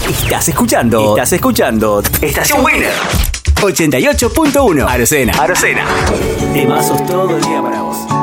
Estás escuchando Estación Winner 88.1 Arocena. Temazos todo el día para vos.